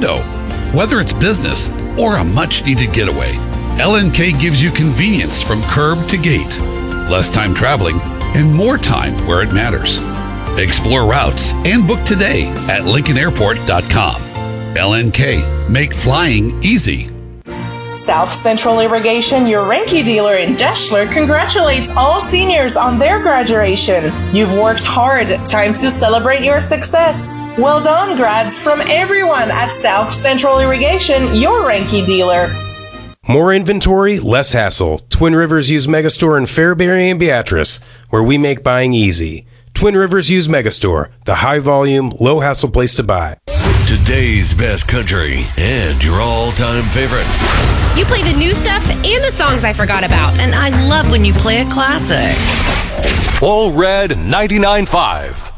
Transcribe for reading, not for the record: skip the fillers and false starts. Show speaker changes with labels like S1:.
S1: window. Whether it's business or a much-needed getaway, LNK gives you convenience from curb to gate, less time traveling, and more time where it matters. Explore routes and book today at LincolnAirport.com. LNK, make flying easy.
S2: South Central Irrigation, your Reinke dealer in Deschler, congratulates all seniors on their graduation. You've worked hard. Time to celebrate your success. Well done, grads, from everyone at South Central Irrigation, your Reinke dealer.
S3: More inventory, less hassle. Twin Rivers Used Megastore in Fairbury and Beatrice, where we make buying easy. Twin Rivers Used Megastore, the high-volume, low-hassle place to buy.
S4: Today's best country and your all-time favorites.
S5: You play the new stuff and the songs I forgot about.
S6: And I love when you play a classic.
S4: All Red 99.5.